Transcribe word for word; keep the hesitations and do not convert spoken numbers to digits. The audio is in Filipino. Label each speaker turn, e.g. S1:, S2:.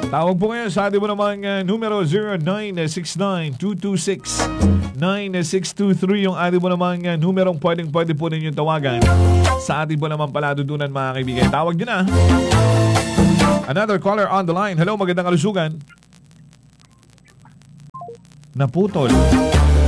S1: Tawag po kayo sa ating mo namang uh, numero zero nine six nine two two six nine six two three yung ating mo namang uh, numerong pwedeng pwede po ninyong tawagan sa ating po naman paladudunan mga kaibigan. Tawag nyo na. Another caller on the line. Hello, magandang kalusugan. Naputol.